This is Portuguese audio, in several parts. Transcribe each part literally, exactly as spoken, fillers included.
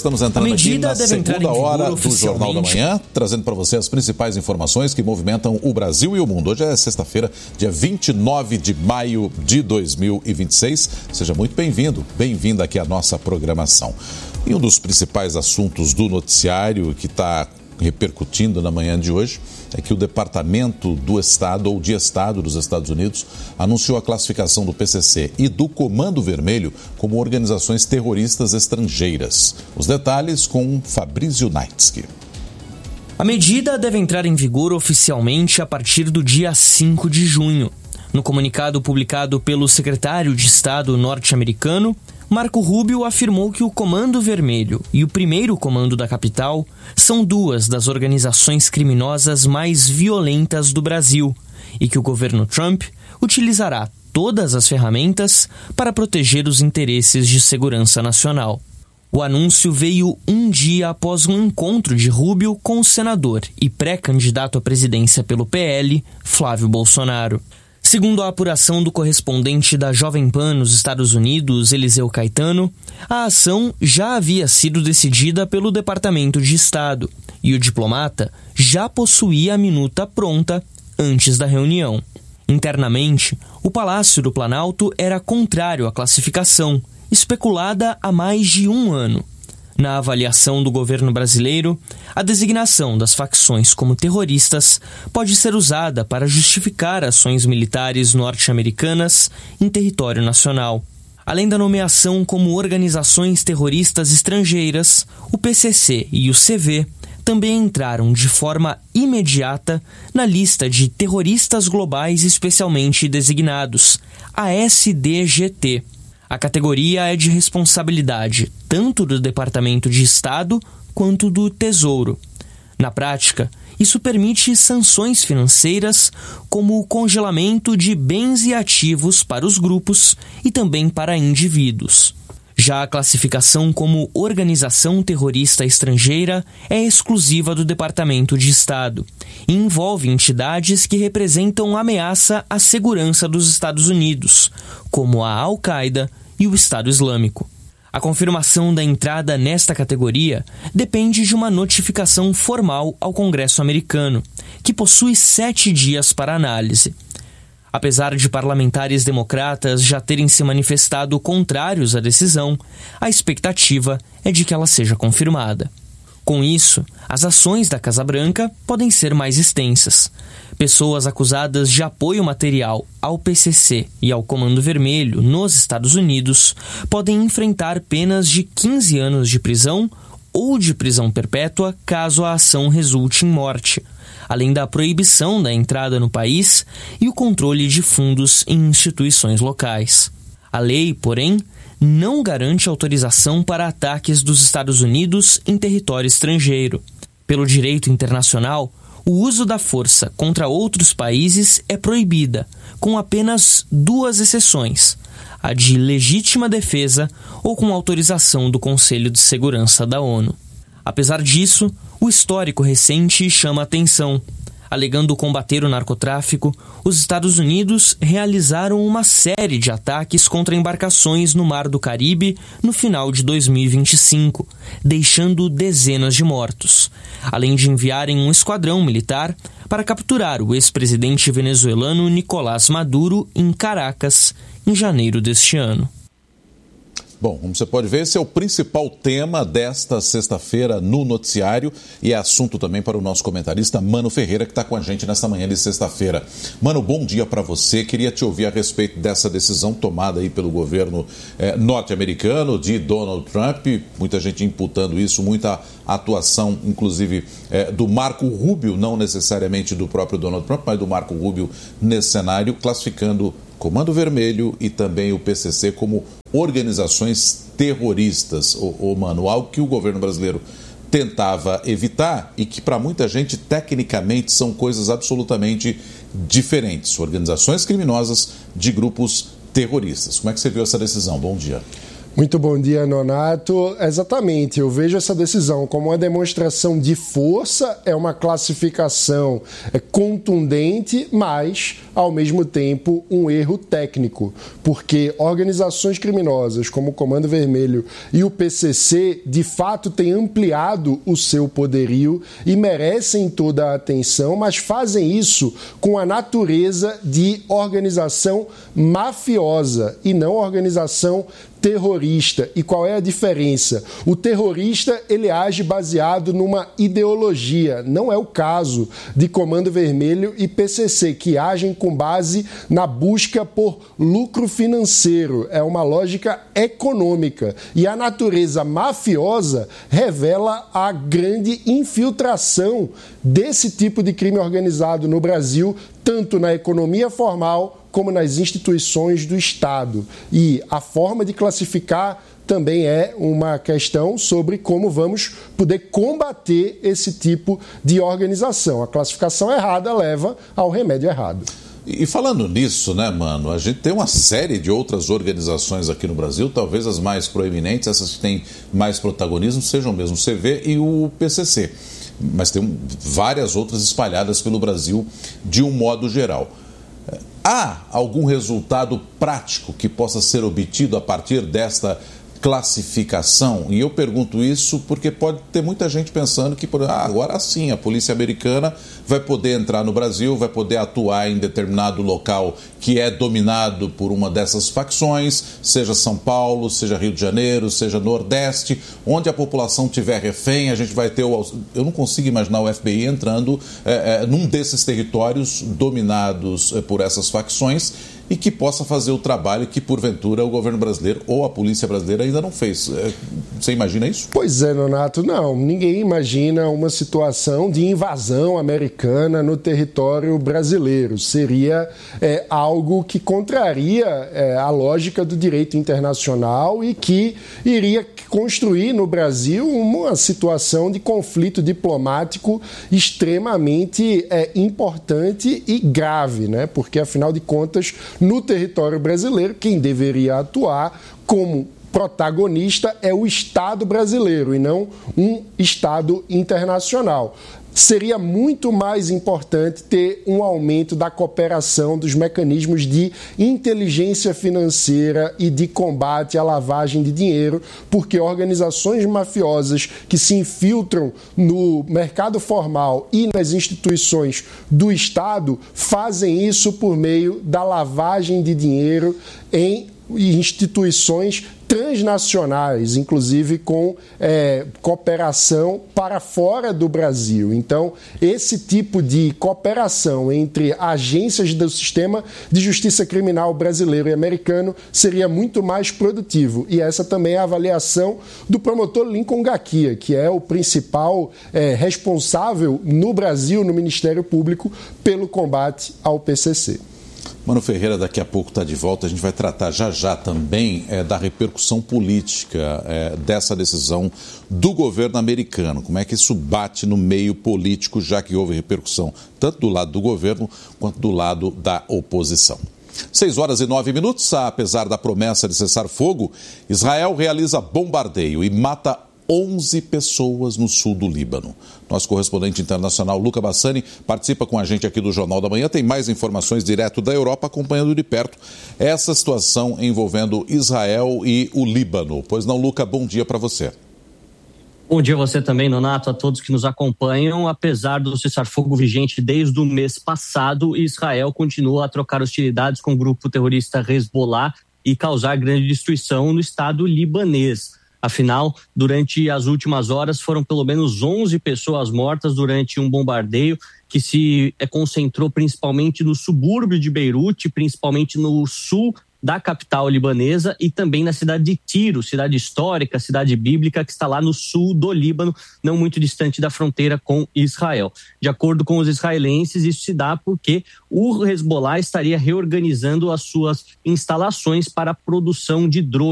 Estamos entrando aqui na segunda hora do Jornal da Manhã, trazendo para você as principais informações que movimentam o Brasil e o mundo. Hoje é sexta-feira, dia vinte e nove de maio de dois mil e vinte e seis. Seja muito bem-vindo, bem-vinda aqui à nossa programação. E um dos principais assuntos do noticiário que está repercutindo na manhã de hoje é que o Departamento do Estado, ou de Estado dos Estados Unidos, anunciou a classificação do P C C e do Comando Vermelho como organizações terroristas estrangeiras. Os detalhes com Fabrício Naitsky. A medida deve entrar em vigor oficialmente a partir do dia cinco de junho. No comunicado publicado pelo secretário de Estado norte-americano, Marco Rubio afirmou que o Comando Vermelho e o Primeiro Comando da Capital são duas das organizações criminosas mais violentas do Brasil e que o governo Trump utilizará todas as ferramentas para proteger os interesses de segurança nacional. O anúncio veio um dia após um encontro de Rubio com o senador e pré-candidato à presidência pelo P L, Flávio Bolsonaro. Segundo a apuração do correspondente da Jovem Pan nos Estados Unidos, Eliseu Caetano, a ação já havia sido decidida pelo Departamento de Estado e o diplomata já possuía a minuta pronta antes da reunião. Internamente, o Palácio do Planalto era contrário à classificação, especulada há mais de um ano. Na avaliação do governo brasileiro, a designação das facções como terroristas pode ser usada para justificar ações militares norte-americanas em território nacional. Além da nomeação como organizações terroristas estrangeiras, o P C C e o C V também entraram de forma imediata na lista de terroristas globais especialmente designados, a S D G T. A categoria é de responsabilidade tanto do Departamento de Estado quanto do Tesouro. Na prática, isso permite sanções financeiras como o congelamento de bens e ativos para os grupos e também para indivíduos. Já a classificação como organização terrorista estrangeira é exclusiva do Departamento de Estado e envolve entidades que representam ameaça à segurança dos Estados Unidos, como a Al-Qaeda e o Estado Islâmico. A confirmação da entrada nesta categoria depende de uma notificação formal ao Congresso americano, que possui sete dias para análise. Apesar de parlamentares democratas já terem se manifestado contrários à decisão, a expectativa é de que ela seja confirmada. Com isso, as ações da Casa Branca podem ser mais extensas. Pessoas acusadas de apoio material ao P C C e ao Comando Vermelho nos Estados Unidos podem enfrentar penas de quinze anos de prisão ou de prisão perpétua caso a ação resulte em morte, além da proibição da entrada no país e o controle de fundos em instituições locais. A lei, porém, não garante autorização para ataques dos Estados Unidos em território estrangeiro. Pelo direito internacional, o uso da força contra outros países é proibida, com apenas duas exceções, a de legítima defesa ou com autorização do Conselho de Segurança da ONU. Apesar disso, o histórico recente chama atenção. Alegando combater o narcotráfico, os Estados Unidos realizaram uma série de ataques contra embarcações no Mar do Caribe no final de dois mil e vinte e cinco, deixando dezenas de mortos, além de enviarem um esquadrão militar para capturar o ex-presidente venezuelano Nicolás Maduro em Caracas, em janeiro deste ano. Bom, como você pode ver, esse é o principal tema desta sexta-feira no noticiário e é assunto também para o nosso comentarista Mano Ferreira, que está com a gente nesta manhã de sexta-feira. Mano, bom dia para você. Queria te ouvir a respeito dessa decisão tomada aí pelo governo eh, norte-americano de Donald Trump, muita gente imputando isso, muita atuação, inclusive, eh, do Marco Rubio, não necessariamente do próprio Donald Trump, mas do Marco Rubio nesse cenário, classificando Comando Vermelho e também o P C C como organizações terroristas, ô, ô, mano, algo que o governo brasileiro tentava evitar e que para muita gente tecnicamente são coisas absolutamente diferentes, organizações criminosas de grupos terroristas. Como é que você viu essa decisão? Bom dia. Muito bom dia, Nonato. Exatamente, eu vejo essa decisão como uma demonstração de força, é uma classificação contundente, mas, ao mesmo tempo, um erro técnico, porque organizações criminosas como o Comando Vermelho e o P C C, de fato, têm ampliado o seu poderio e merecem toda a atenção, mas fazem isso com a natureza de organização mafiosa e não organização terrorista. E qual é a diferença? O terrorista, ele age baseado numa ideologia. Não é o caso de Comando Vermelho e P C C, que agem com base na busca por lucro financeiro. É uma lógica econômica. E a natureza mafiosa revela a grande infiltração desse tipo de crime organizado no Brasil, tanto na economia formal como nas instituições do Estado. E a forma de classificar também é uma questão sobre como vamos poder combater esse tipo de organização. A classificação errada leva ao remédio errado. E falando nisso, né, mano, a gente tem uma série de outras organizações aqui no Brasil, talvez as mais proeminentes, essas que têm mais protagonismo, sejam mesmo o C V e o P C C. Mas tem várias outras espalhadas pelo Brasil de um modo geral. Há algum resultado prático que possa ser obtido a partir desta classificação? E eu pergunto isso porque pode ter muita gente pensando que ah, agora sim a polícia americana vai poder entrar no Brasil, vai poder atuar em determinado local que é dominado por uma dessas facções, seja São Paulo, seja Rio de Janeiro, seja Nordeste, onde a população tiver refém, a gente vai ter o... Eu não consigo imaginar o F B I entrando é, é, num desses territórios dominados é, por essas facções e que possa fazer o trabalho que, porventura, o governo brasileiro ou a polícia brasileira ainda não fez. Você imagina isso? Pois é, Nonato, não. Ninguém imagina uma situação de invasão americana no território brasileiro. Seria é, algo que contraria é, a lógica do direito internacional e que iria construir no Brasil uma situação de conflito diplomático extremamente é, importante e grave, né? Porque, afinal de contas, no território brasileiro, quem deveria atuar como protagonista é o Estado brasileiro e não um Estado internacional. Seria muito mais importante ter um aumento da cooperação dos mecanismos de inteligência financeira e de combate à lavagem de dinheiro, porque organizações mafiosas que se infiltram no mercado formal e nas instituições do Estado fazem isso por meio da lavagem de dinheiro em instituições transnacionais, inclusive com é, cooperação para fora do Brasil. Então, esse tipo de cooperação entre agências do sistema de justiça criminal brasileiro e americano seria muito mais produtivo. E essa também é a avaliação do promotor Lincoln Gakia, que é o principal é, responsável no Brasil, no Ministério Público, pelo combate ao P C C. Mano Ferreira daqui a pouco está de volta, a gente vai tratar já já também é, da repercussão política é, dessa decisão do governo americano, como é que isso bate no meio político, já que houve repercussão tanto do lado do governo quanto do lado da oposição. seis horas e nove minutos, apesar da promessa de cessar fogo, Israel realiza bombardeio e mata onze pessoas no sul do Líbano. Nosso correspondente internacional, Luca Bassani, participa com a gente aqui do Jornal da Manhã. Tem mais informações direto da Europa, acompanhando de perto essa situação envolvendo Israel e o Líbano. Pois não, Luca, bom dia para você. Bom dia a você também, Nonato, a todos que nos acompanham. Apesar do cessar-fogo vigente desde o mês passado, Israel continua a trocar hostilidades com o grupo terrorista Hezbollah e causar grande destruição no estado libanês. Afinal, durante as últimas horas foram pelo menos onze pessoas mortas durante um bombardeio que se concentrou principalmente no subúrbio de Beirute, principalmente no sul da capital libanesa e também na cidade de Tiro, cidade histórica, cidade bíblica, que está lá no sul do Líbano, não muito distante da fronteira com Israel. De acordo com os israelenses, isso se dá porque o Hezbollah estaria reorganizando as suas instalações para a produção de drones.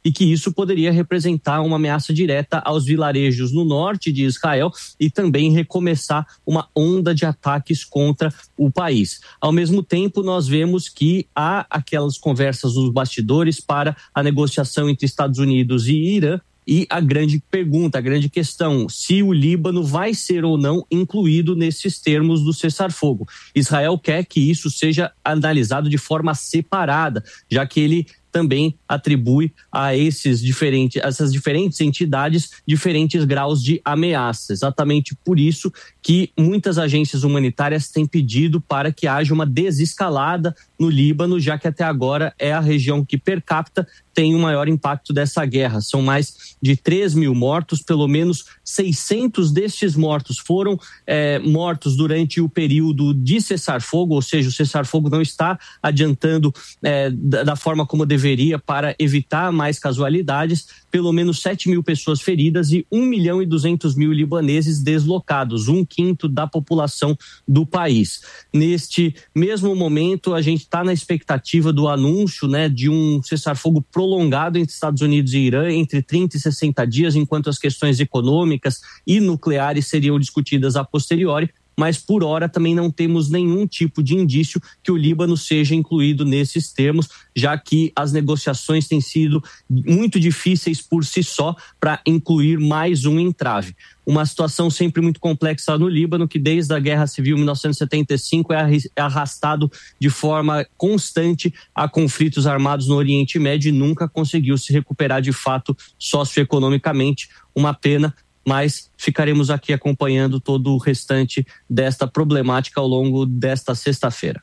e que isso poderia representar uma ameaça direta aos vilarejos no norte de Israel e também recomeçar uma onda de ataques contra o país. Ao mesmo tempo, nós vemos que há aquelas conversas nos bastidores para a negociação entre Estados Unidos e Irã. E a grande pergunta, a grande questão, se o Líbano vai ser ou não incluído nesses termos do cessar-fogo. Israel quer que isso seja analisado de forma separada, já que ele também atribui a esses diferentes, essas diferentes entidades diferentes graus de ameaça. Exatamente por isso que muitas agências humanitárias têm pedido para que haja uma desescalada no Líbano, já que até agora é a região que per capita tem o maior impacto dessa guerra. São mais de três mil mortos, pelo menos seiscentos destes mortos foram é, mortos durante o período de cessar-fogo, ou seja, o cessar-fogo não está adiantando é, da, da forma como deveria para evitar mais casualidades. Pelo menos sete mil pessoas feridas e um milhão e duzentos mil libaneses deslocados, um quinto da população do país. Neste mesmo momento, a gente está na expectativa do anúncio, né, de um cessar-fogo prolongado entre Estados Unidos e Irã entre trinta e sessenta dias, enquanto as questões econômicas e nucleares seriam discutidas a posteriori. Mas por hora também não temos nenhum tipo de indício que o Líbano seja incluído nesses termos, já que as negociações têm sido muito difíceis por si só para incluir mais um entrave. Uma situação sempre muito complexa no Líbano, que desde a Guerra Civil de mil novecentos e setenta e cinco é arrastado de forma constante a conflitos armados no Oriente Médio e nunca conseguiu se recuperar de fato socioeconomicamente. Uma pena, mas ficaremos aqui acompanhando todo o restante desta problemática ao longo desta sexta-feira.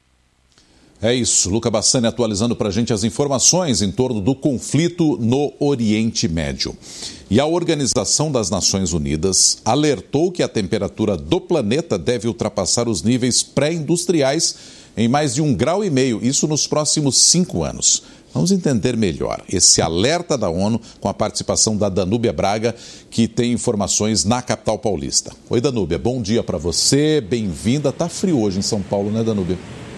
É isso, Luca Bassani atualizando para a gente as informações em torno do conflito no Oriente Médio. E a Organização das Nações Unidas alertou que a temperatura do planeta deve ultrapassar os níveis pré-industriais em mais de um grau e meio, isso nos próximos cinco anos. Vamos entender melhor esse alerta da ONU com a participação da Danúbia Braga, que tem informações na capital paulista. Oi, Danúbia, bom dia para você, bem-vinda. Tá frio hoje em São Paulo, né, Danúbia?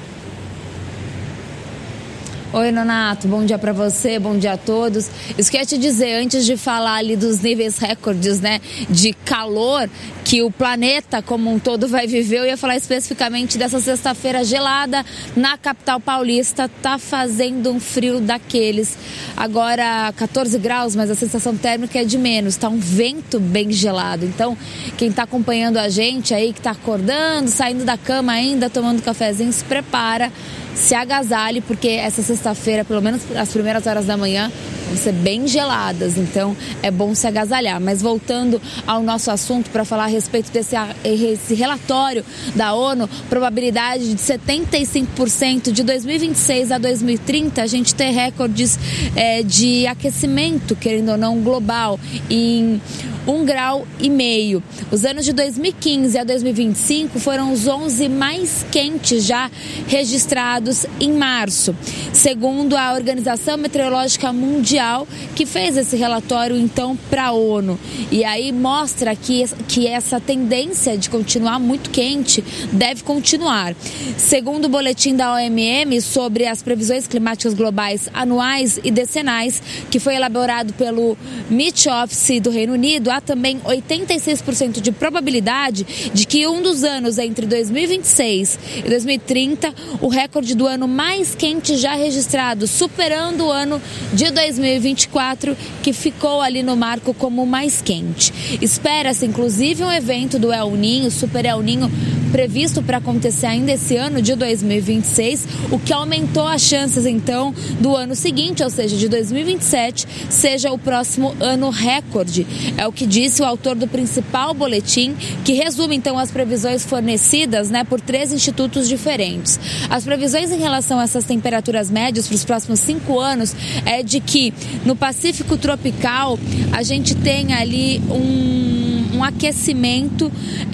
Oi, Nonato, bom dia para você, bom dia a todos. Isso que eu ia te dizer, antes de falar ali dos níveis recordes, né, de calor que o planeta como um todo vai viver, eu ia falar especificamente dessa sexta-feira gelada na capital paulista. Tá fazendo um frio daqueles. Agora catorze graus, mas a sensação térmica é de menos. Tá um vento bem gelado. Então, quem tá acompanhando a gente aí, que tá acordando, saindo da cama ainda, tomando cafezinho, se prepara, se agasalhe, porque essa sexta-feira, pelo menos as primeiras horas da manhã, vão ser bem geladas, então é bom se agasalhar. Mas voltando ao nosso assunto para falar a respeito desse esse relatório da ONU, probabilidade de setenta e cinco por cento de dois mil e vinte e seis a dois mil e trinta a gente ter recordes é, de aquecimento, querendo ou não, global, em um grau e meio. Os anos de dois mil e quinze a dois mil e vinte e cinco foram os onze mais quentes já registrados em março, segundo a Organização Meteorológica Mundial, que fez esse relatório então para a ONU. E aí mostra que, que essa tendência de continuar muito quente deve continuar. Segundo o boletim da O M M sobre as previsões climáticas globais anuais e decenais, que foi elaborado pelo Met Office do Reino Unido, há também oitenta e seis por cento de probabilidade de que um dos anos entre dois mil e vinte e seis e dois mil e trinta, o recorde do ano mais quente já registrado, superando o ano de dois mil e vinte e quatro, que ficou ali no marco como o mais quente. Espera-se, inclusive, um evento do El Niño, Super El Niño, previsto para acontecer ainda esse ano de dois mil e vinte e seis, o que aumentou as chances, então, do ano seguinte, ou seja, de dois mil e vinte e sete, seja o próximo ano recorde. É o que disse o autor do principal boletim, que resume, então, as previsões fornecidas, né, por três institutos diferentes. As previsões em relação a essas temperaturas médias para os próximos cinco anos é de que no Pacífico tropical a gente tem ali um, um aquecimento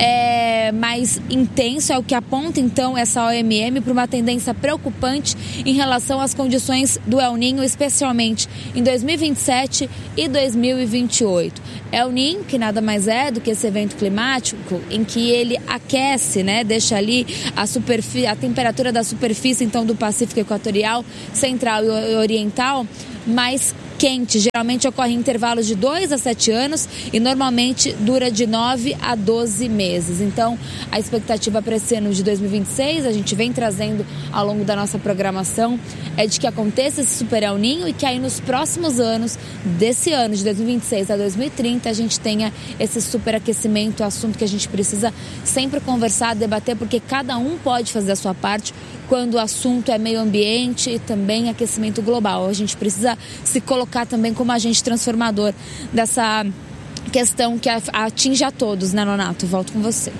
é, mais intenso, é o que aponta então essa O M M para uma tendência preocupante em relação às condições do El Niño, especialmente em dois mil e vinte e sete e dois mil e vinte e oito. El Niño, que nada mais é do que esse evento climático em que ele aquece, né, deixa ali a, superfície, a temperatura da superfície então do Pacífico Equatorial, Central e Oriental mais quente. Geralmente ocorre em intervalos de dois a sete anos e normalmente dura de nove a doze meses. Então, a expectativa para esse ano de dois mil e vinte e seis, a gente vem trazendo ao longo da nossa programação, é de que aconteça esse super El Niño e que aí nos próximos anos, desse ano de dois mil e vinte e seis a dois mil e trinta, a gente tenha esse superaquecimento, assunto que a gente precisa sempre conversar, debater, porque cada um pode fazer a sua parte quando o assunto é meio ambiente e também aquecimento global. A gente precisa se colocar também como agente transformador dessa questão que atinge a todos, né, Nonato? Volto com você.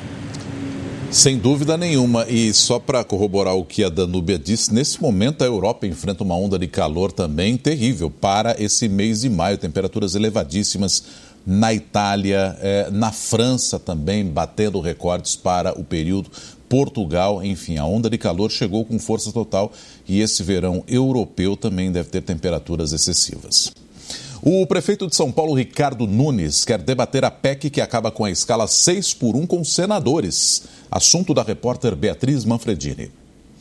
Sem dúvida nenhuma. E só para corroborar o que a Danúbia disse, nesse momento a Europa enfrenta uma onda de calor também terrível para esse mês de maio. Temperaturas elevadíssimas na Itália, eh, na França também, batendo recordes para o período. Portugal, enfim, a onda de calor chegou com força total e esse verão europeu também deve ter temperaturas excessivas. O prefeito de São Paulo, Ricardo Nunes, quer debater a P E C que acaba com a escala seis por um com senadores. Assunto da repórter Beatriz Manfredini.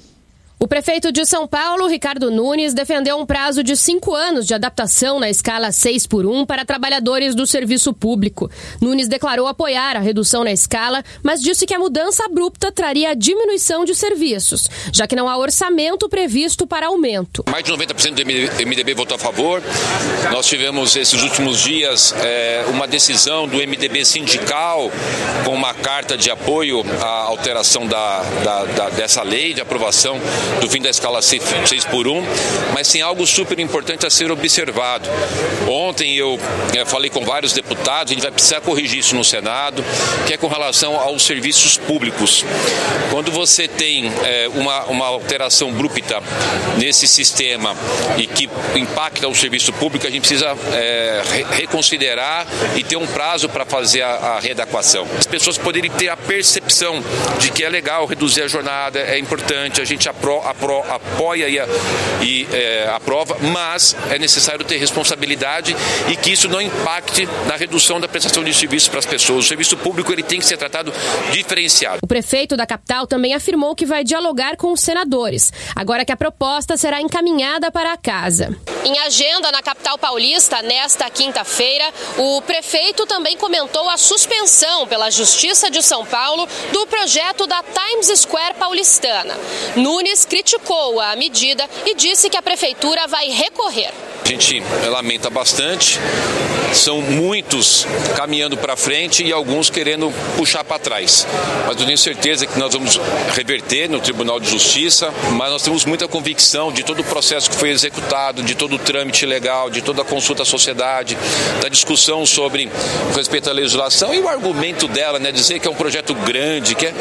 O prefeito de São Paulo, Ricardo Nunes, defendeu um prazo de cinco anos de adaptação na escala seis por um para trabalhadores do serviço público. Nunes declarou apoiar a redução na escala, mas disse que a mudança abrupta traria diminuição de serviços, já que não há orçamento previsto para aumento. Mais de noventa por cento do M D B votou a favor. Nós tivemos esses últimos dias é, uma decisão do M D B sindical com uma carta de apoio à alteração da, da, da, dessa lei de aprovação do fim da escala seis por um, mas tem algo super importante a ser observado. Ontem eu, eu falei com vários deputados, a gente vai precisar corrigir isso no Senado, que é com relação aos serviços públicos. Quando você tem é, uma, uma alteração abrupta nesse sistema e que impacta o serviço público, a gente precisa é, re- reconsiderar e ter um prazo para fazer a, a readequação. As pessoas poderem ter a percepção de que é legal reduzir a jornada, é importante, a gente apro- apro- apoia e, a, e é, aprova, mas é necessário ter responsabilidade e que isso não impacte na redução da prestação de serviços para as pessoas. O serviço público ele tem que ser tratado diferenciado. O prefeito da capital também afirmou que vai dialogar com os senadores, agora que a proposta será encaminhada para a casa. Em agenda na capital paulista, nesta quinta-feira, o prefeito também comentou a suspensão pela Justiça de São Paulo do projeto da Times Square paulistana. Nunes criticou a medida e disse que a prefeitura vai recorrer. A gente lamenta bastante, são muitos caminhando para frente e alguns querendo puxar para trás. Mas eu tenho certeza que nós vamos reverter no Tribunal de Justiça, mas nós temos muita convicção de todo o processo que foi executado, de todo o trâmite legal, de toda a consulta à sociedade, da discussão sobre respeito à legislação e o argumento dela, né, dizer que é um projeto grande, que é,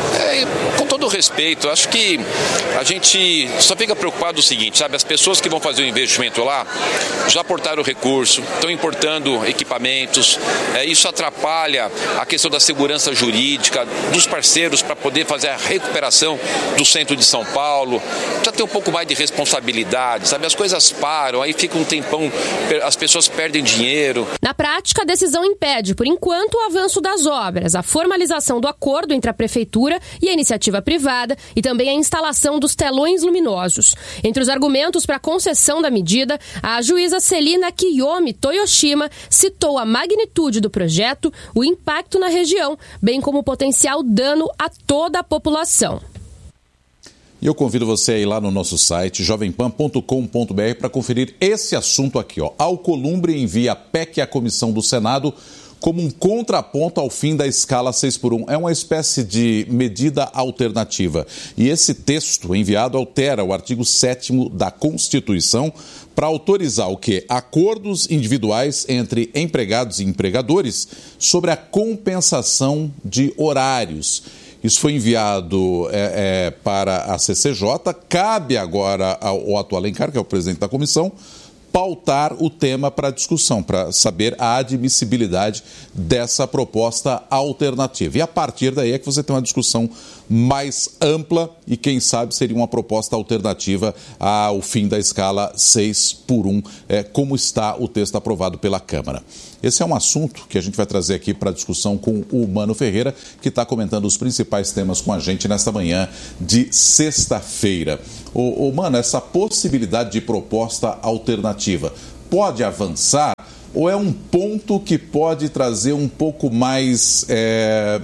é com todo o respeito, acho que a gente só fica preocupado o seguinte, sabe, as pessoas que vão fazer o investimento lá já aportaram recurso, estão importando equipamentos, é, isso atrapalha a questão da segurança jurídica dos parceiros para poder fazer a recuperação do centro de São Paulo, precisa ter um pouco mais de responsabilidade, sabe, as coisas param, aí fica um tempão, as pessoas perdem dinheiro. Na prática, a decisão impede, por enquanto, o avanço das obras, a formalização do acordo entre a prefeitura e a iniciativa privada e também a instalação dos telões luminosos. Entre os argumentos para a concessão da medida, a juíza Celina Kiyomi Toyoshima citou a magnitude do projeto, o impacto na região, bem como o potencial dano a toda a população. E eu convido você a ir lá no nosso site, jovem pan ponto com ponto b r, para conferir esse assunto aqui. Ó. Alcolumbre envia a P E C à comissão do Senado como um contraponto ao fim da escala seis por um. É uma espécie de medida alternativa. E esse texto enviado altera o artigo sétimo da Constituição para autorizar o quê? Acordos individuais entre empregados e empregadores sobre a compensação de horários. Isso foi enviado é, é, para a C C J. Cabe agora ao Otto Alencar, que é o presidente da comissão, pautar o tema para discussão, para saber a admissibilidade dessa proposta alternativa. E a partir daí é que você tem uma discussão mais ampla e, quem sabe, seria uma proposta alternativa ao fim da escala seis por um, é, como está o texto aprovado pela Câmara. Esse é um assunto que a gente vai trazer aqui para discussão com o Mano Ferreira, que está comentando os principais temas com a gente nesta manhã de sexta-feira. Ô, ô, Mano, essa possibilidade de proposta alternativa pode avançar ou é um ponto que pode trazer um pouco mais é,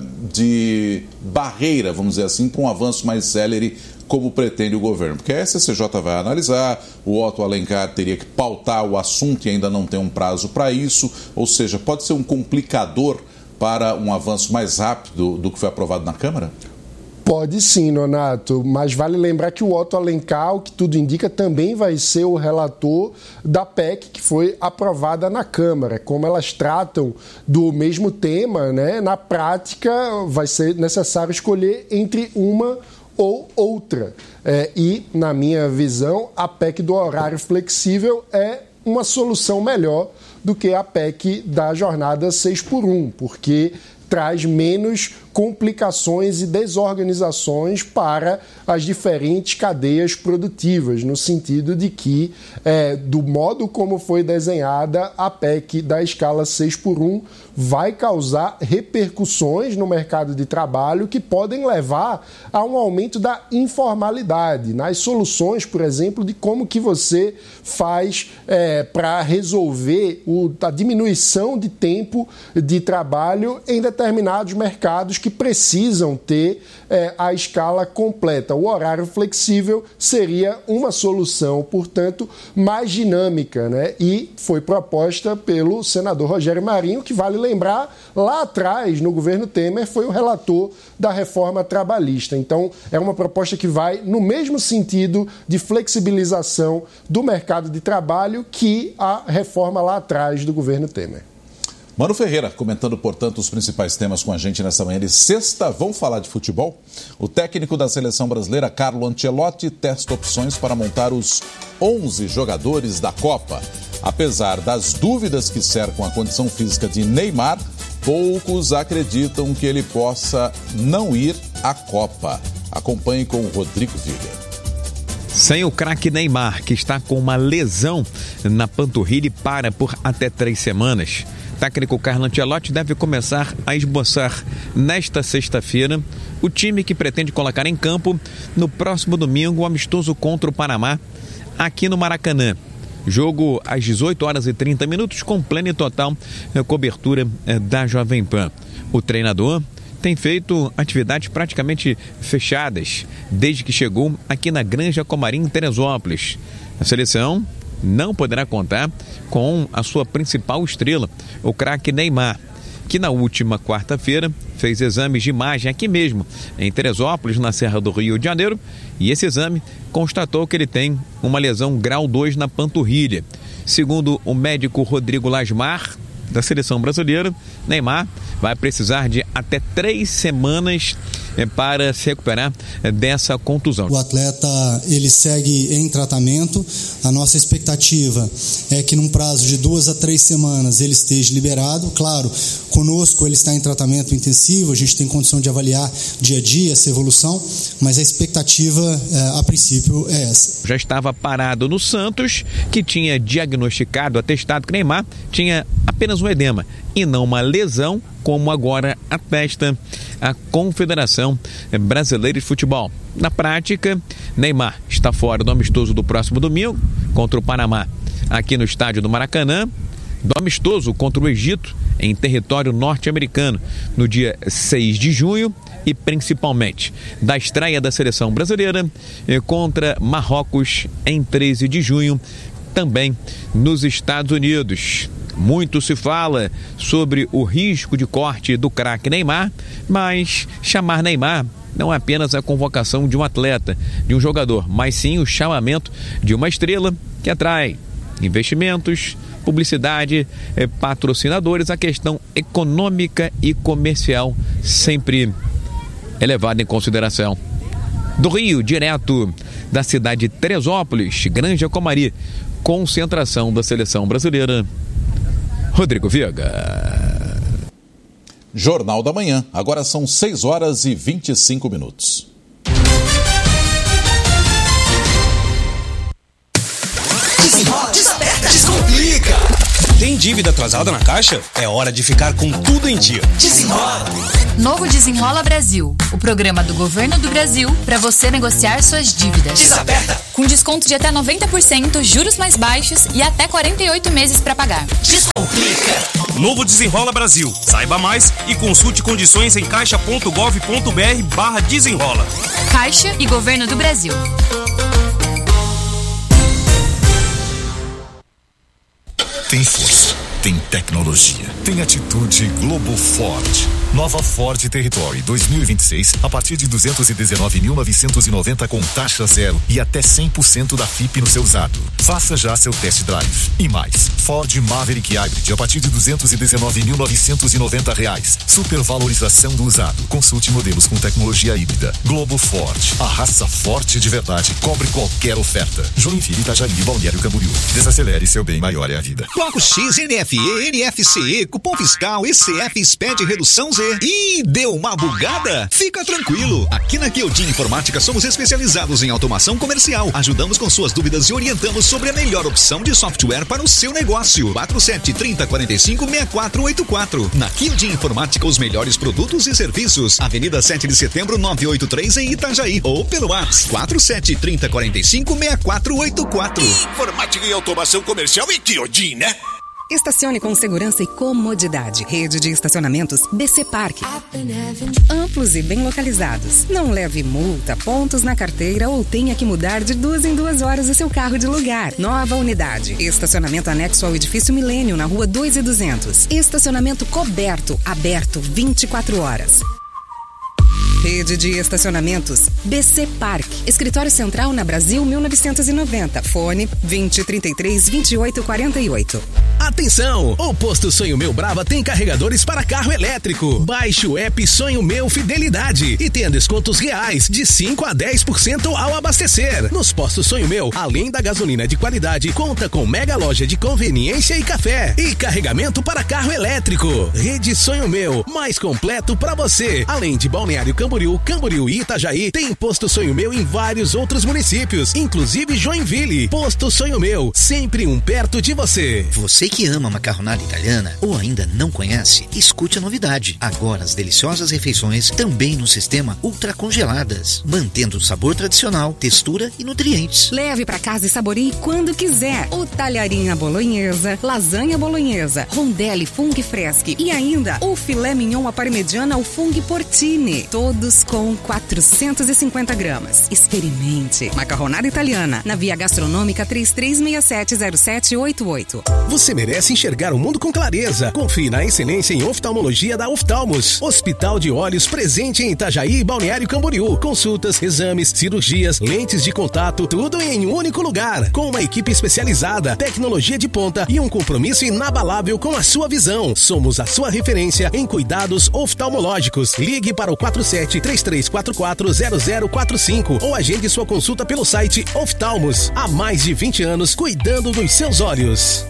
de barreira, vamos dizer assim, para um avanço mais célere, como pretende o governo? Porque a S C J vai analisar, o Otto Alencar teria que pautar o assunto e ainda não tem um prazo para isso, ou seja, pode ser um complicador para um avanço mais rápido do que foi aprovado na Câmara? Pode sim, Nonato, mas vale lembrar que o Otto Alencar, o que tudo indica, também vai ser o relator da P E C que foi aprovada na Câmara. Como elas tratam do mesmo tema, né, na prática vai ser necessário escolher entre uma ou outra. É, e, na minha visão, a P E C do horário flexível é uma solução melhor do que a P E C da jornada seis por um, porque traz menos complicações e desorganizações para as diferentes cadeias produtivas, no sentido de que, é, do modo como foi desenhada, a P E C da escala seis por um vai causar repercussões no mercado de trabalho que podem levar a um aumento da informalidade, nas soluções, por exemplo, de como que você faz é, para resolver o, a diminuição de tempo de trabalho em determinados mercados que precisam ter é, a escala completa. O horário flexível seria uma solução, portanto, mais dinâmica, né? E foi proposta pelo senador Rogério Marinho, que, vale lembrar, lá atrás, no governo Temer, foi o relator da reforma trabalhista. Então, é uma proposta que vai no mesmo sentido de flexibilização do mercado de trabalho que a reforma lá atrás do governo Temer. Mano Ferreira, comentando, portanto, os principais temas com a gente nesta manhã de sexta. Vamos falar de futebol? O técnico da seleção brasileira, Carlo Ancelotti, testa opções para montar os onze jogadores da Copa. Apesar das dúvidas que cercam a condição física de Neymar, poucos acreditam que ele possa não ir à Copa. Acompanhe com o Rodrigo Viga. Sem o craque Neymar, que está com uma lesão na panturrilha e para por até três semanas. O técnico Carlo Ancelotti deve começar a esboçar nesta sexta-feira o time que pretende colocar em campo no próximo domingo o amistoso contra o Panamá aqui no Maracanã. Jogo às dezoito horas e trinta minutos com plena e total cobertura da Jovem Pan. O treinador tem feito atividades praticamente fechadas desde que chegou aqui na Granja Comarim, em Teresópolis. A seleção não poderá contar com a sua principal estrela, o craque Neymar, que na última quarta-feira fez exames de imagem aqui mesmo, em Teresópolis, na Serra do Rio de Janeiro, e esse exame constatou que ele tem uma lesão grau dois na panturrilha. Segundo o médico Rodrigo Lasmar, da seleção brasileira, Neymar vai precisar de até três semanas para se recuperar dessa contusão. O atleta, ele segue em tratamento. A nossa expectativa é que num prazo de duas a três semanas ele esteja liberado. Claro, conosco ele está em tratamento intensivo, a gente tem condição de avaliar dia a dia essa evolução, mas a expectativa, a princípio, é essa. Já estava parado no Santos, que tinha diagnosticado, atestado que Neymar tinha apenas um edema e não uma lesão, como agora atesta a Confederação Brasileira de Futebol. Na prática, Neymar está fora do amistoso do próximo domingo contra o Panamá, aqui no estádio do Maracanã, do amistoso contra o Egito, em território norte-americano, no dia seis de junho, e principalmente da estreia da seleção brasileira contra Marrocos em treze de junho, também nos Estados Unidos. Muito se fala sobre o risco de corte do craque Neymar, mas chamar Neymar não é apenas a convocação de um atleta, de um jogador, mas sim o chamamento de uma estrela que atrai investimentos, publicidade, patrocinadores. A questão econômica e comercial sempre é levada em consideração. Do Rio, direto da cidade de Teresópolis, Granja Comari, concentração da seleção brasileira, Rodrigo Viga. Jornal da Manhã. Agora são seis horas e vinte e cinco minutos. Desenrola, desperta, descomplica. Tem dívida atrasada na Caixa? É hora de ficar com tudo em dia. Desenrola! Novo Desenrola Brasil, o programa do Governo do Brasil para você negociar suas dívidas. Desaperta! Com desconto de até noventa por cento, juros mais baixos e até quarenta e oito meses para pagar. Descomplica! Novo Desenrola Brasil. Saiba mais e consulte condições em caixa ponto gov ponto br barra desenrola. Caixa e Governo do Brasil. Tem força, tem tecnologia, tem atitude Globo Ford. Nova Ford Territory dois mil e vinte e seis a partir de duzentos e dezenove mil novecentos e noventa com taxa zero e até cem por cento da F I P no seu usado. Faça já seu test drive. E mais, Ford Maverick Hybrid a partir de duzentos e dezenove mil novecentos e noventa reais. Supervalorização do usado. Consulte modelos com tecnologia híbrida. Globo Ford, a raça forte de verdade, cobre qualquer oferta. Joinville, Itajaí, Balneário Camboriú. Desacelere, seu bem maior é a vida. Bloco X, N F E, N F C E, cupom fiscal, E C F, S P E D, redução Z. Ih, deu uma bugada? Fica tranquilo. Aqui na Kyoji Informática somos especializados em automação comercial. Ajudamos com suas dúvidas e orientamos sobre a melhor opção de software para o seu negócio. quatro sete três zero quatro cinco seis quatro oito quatro. Na Kyoji Informática, os melhores produtos e serviços. Avenida sete de setembro, novecentos e oitenta e três em Itajaí. Ou pelo WhatsApp quatro sete três zero quatro cinco seis quatro oito quatro. Informática e automação comercial e Kyoji, né? Estacione com segurança e comodidade. Rede de estacionamentos B C Park. Amplos e bem localizados. Não leve multa, pontos na carteira ou tenha que mudar de duas em duas horas o seu carro de lugar. Nova unidade. Estacionamento anexo ao edifício Milênio, na rua dois e duzentos. Estacionamento coberto, aberto vinte e quatro horas. Rede de estacionamentos B C Park. Escritório Central na Brasil mil novecentos e noventa. Fone vinte, trinta e três, vinte e oito, quarenta e oito. Atenção! O Posto Sonho Meu Brava tem carregadores para carro elétrico. Baixe o app Sonho Meu Fidelidade e tenha descontos reais de cinco a dez por cento ao abastecer. Nos postos Sonho Meu, além da gasolina de qualidade, conta com mega loja de conveniência e café e carregamento para carro elétrico. Rede Sonho Meu, mais completo para você. Além de Balneário Camboriú, Camboriú e Itajaí, tem Posto Sonho Meu em vários outros municípios, inclusive Joinville. Posto Sonho Meu, sempre um perto de você. Você que ama macarronada italiana ou ainda não conhece, escute a novidade. Agora as deliciosas refeições também no sistema ultra congeladas, mantendo o sabor tradicional, textura e nutrientes. Leve para casa e saboreie quando quiser. O talharinha bolonhesa, lasanha bolonhesa, rondelli funghi freschi e ainda o filé mignon à parmegiana ou funghi porcini. Todos com quatrocentos e cinquenta gramas. Experimente. Macarronada italiana, na Via Gastronômica três três seis sete zero sete oito oito. Você merece enxergar o mundo com clareza. Confie na excelência em oftalmologia da Oftalmos. Hospital de Olhos presente em Itajaí e Balneário Camboriú. Consultas, exames, cirurgias, lentes de contato, tudo em um único lugar. Com uma equipe especializada, tecnologia de ponta e um compromisso inabalável com a sua visão. Somos a sua referência em cuidados oftalmológicos. Ligue para o quatro sete três três quatro quatro zero zero quatro cinco ou agende sua consulta pelo site Oftalmos. Há mais de vinte anos cuidando dos seus olhos.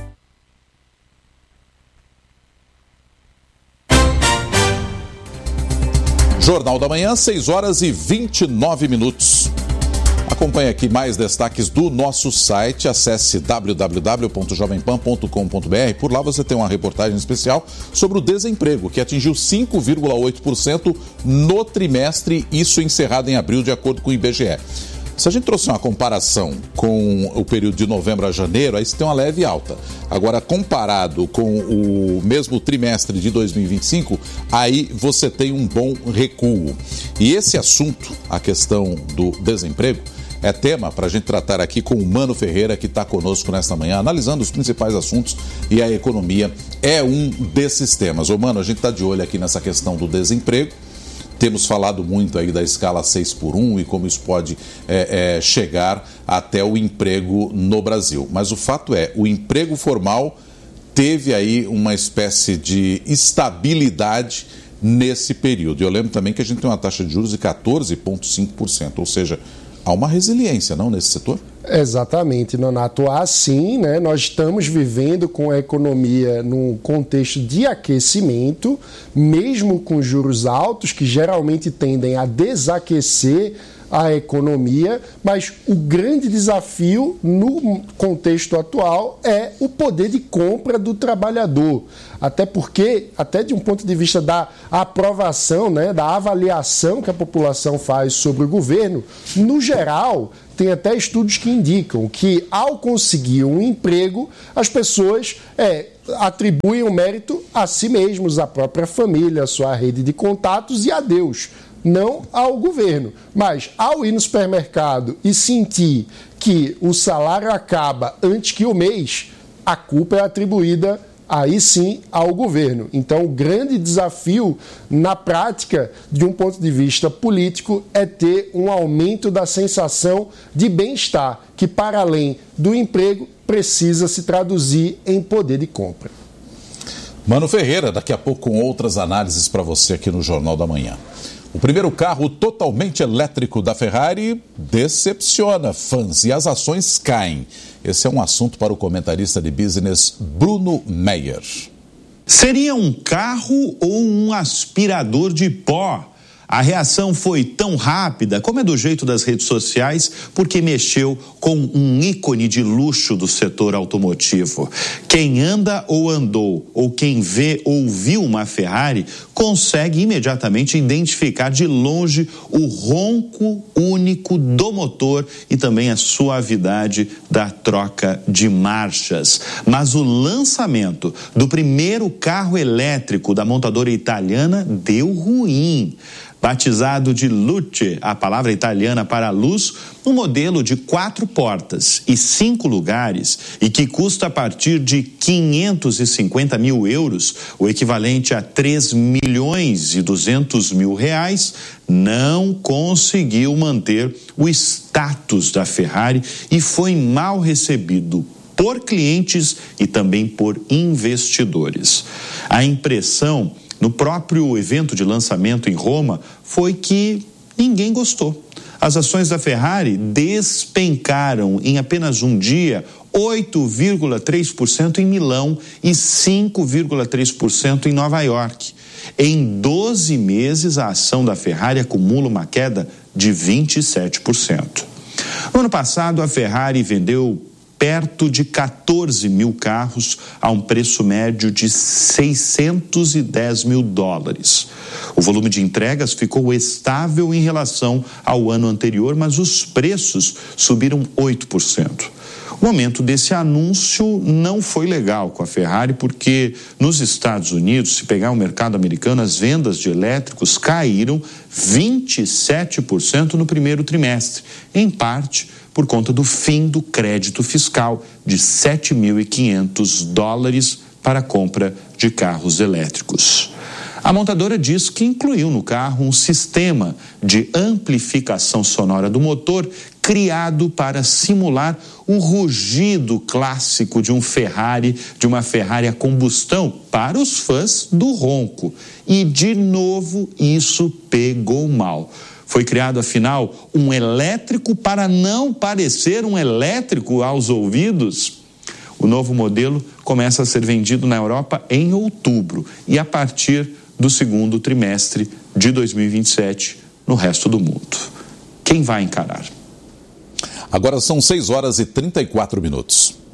Jornal da Manhã, seis horas e vinte e nove minutos. Acompanhe aqui mais destaques do nosso site. Acesse w w w ponto jovem pan ponto com ponto b r. Por lá você tem uma reportagem especial sobre o desemprego, que atingiu cinco vírgula oito por cento no trimestre, isso encerrado em abril, de acordo com o I B G E. Se a gente trouxer uma comparação com o período de novembro a janeiro, aí você tem uma leve alta. Agora, comparado com o mesmo trimestre de dois mil e vinte e cinco, aí você tem um bom recuo. E esse assunto, a questão do desemprego, é tema para a gente tratar aqui com o Mano Ferreira, que está conosco nesta manhã, analisando os principais assuntos, e a economia é um desses temas. Ô, Mano, a gente está de olho aqui nessa questão do desemprego. Temos falado muito aí da escala seis por um e como isso pode é, é, chegar até o emprego no Brasil. Mas o fato é, o emprego formal teve aí uma espécie de estabilidade nesse período. Eu lembro também que a gente tem uma taxa de juros de quatorze vírgula cinco por cento, ou seja, há uma resiliência, não, nesse setor? Exatamente, Nonato. Assim, né, nós estamos vivendo com a economia num contexto de aquecimento, mesmo com juros altos, que geralmente tendem a desaquecer a economia, mas o grande desafio no contexto atual é o poder de compra do trabalhador. Até porque, até de um ponto de vista da aprovação, né, da avaliação que a população faz sobre o governo, no geral, tem até estudos que indicam que, ao conseguir um emprego, as pessoas é, atribuem o mérito a si mesmos, à própria família, à sua rede de contatos e a Deus, não ao governo. Mas, ao ir no supermercado e sentir que o salário acaba antes que o mês, a culpa é atribuída aí sim ao governo. Então, o grande desafio na prática, de um ponto de vista político, é ter um aumento da sensação de bem-estar, que para além do emprego precisa se traduzir em poder de compra. Mano Ferreira, daqui a pouco com outras análises para você aqui no Jornal da Manhã. O primeiro carro totalmente elétrico da Ferrari decepciona fãs e as ações caem. Esse é um assunto para o comentarista de business Bruno Meyer. Seria um carro ou um aspirador de pó? A reação foi tão rápida, como é do jeito das redes sociais, porque mexeu com um ícone de luxo do setor automotivo. Quem anda ou andou, ou quem vê ou viu uma Ferrari, consegue imediatamente identificar de longe o ronco único do motor e também a suavidade da troca de marchas. Mas o lançamento do primeiro carro elétrico da montadora italiana deu ruim. Batizado de Luce, a palavra italiana para luz, um modelo de quatro portas e cinco lugares e que custa a partir de quinhentos e cinquenta mil euros, o equivalente a três milhões e duzentos mil reais, não conseguiu manter o status da Ferrari e foi mal recebido por clientes e também por investidores. A impressão no próprio evento de lançamento em Roma foi que ninguém gostou. As ações da Ferrari despencaram em apenas um dia oito vírgula três por cento em Milão e cinco vírgula três por cento em Nova York. Em doze meses, a ação da Ferrari acumula uma queda de vinte e sete por cento. No ano passado, a Ferrari vendeu perto de quatorze mil carros a um preço médio de seiscentos e dez mil dólares. O volume de entregas ficou estável em relação ao ano anterior, mas os preços subiram oito por cento. O momento desse anúncio não foi legal com a Ferrari, porque nos Estados Unidos, se pegar o mercado americano, as vendas de elétricos caíram vinte e sete por cento no primeiro trimestre, em parte por conta do fim do crédito fiscal de sete mil e quinhentos dólares para a compra de carros elétricos. A montadora diz que incluiu no carro um sistema de amplificação sonora do motor criado para simular o rugido clássico de um Ferrari, de uma Ferrari a combustão, para os fãs do ronco. E, de novo, isso pegou mal. Foi criado, afinal, um elétrico para não parecer um elétrico aos ouvidos. O novo modelo começa a ser vendido na Europa em outubro e a partir do segundo trimestre de dois mil e vinte e sete no resto do mundo. Quem vai encarar? Agora são seis horas e trinta e quatro minutos.